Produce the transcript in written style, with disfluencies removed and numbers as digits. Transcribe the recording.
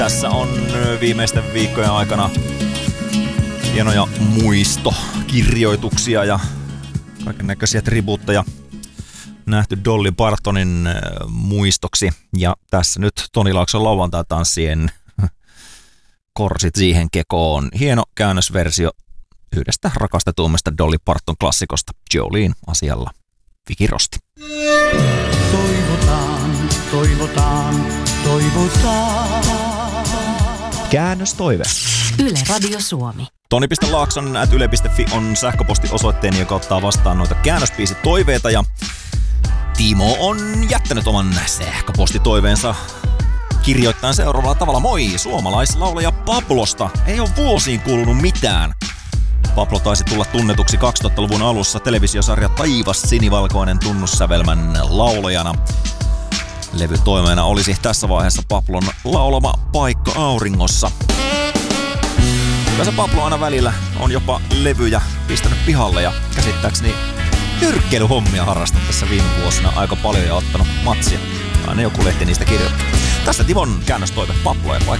Tässä on viimeisten viikkojen aikana hienoja muistokirjoituksia ja kaikennäköisiä tribuutteja nähty Dolly Partonin muistoksi. Ja tässä nyt Toni Laakson lauantai-tanssien korsit siihen kekoon. Hieno käännösversio yhdestä rakastetuimmasta Dolly Parton klassikosta, Jolene asialla Viki Rosti. Toivotaan, toivotaan, toivotaan. Käännöstoive. Yle Radio Suomi. Toni.laakson@yle.fi on sähköpostiosoitteeni, joka ottaa vastaan noita käännöspiisitoiveita. Ja Timo on jättänyt oman sähköpostitoiveensa kirjoittaen seuraavalla tavalla. Moi, suomalaislaulaja Pablosta. Ei ole vuosiin kuulunut mitään. Pablo taisi tulla tunnetuksi 2000-luvun alussa televisiosarja Taivas sinivalkoinen tunnussävelmän laulajana. Levytoimeena olisi tässä vaiheessa Pablon laulama Paikka auringossa. Kyllä se Pablo aina välillä on jopa levyjä pistänyt pihalle ja käsittääkseni nyrkkeilyhommia harrastanut tässä viime vuosina aika paljon ja ottanut matsia. Aina joku lehti niistä kirjoittaa. Tässä Timon käännöstoive Pablo ja Paikka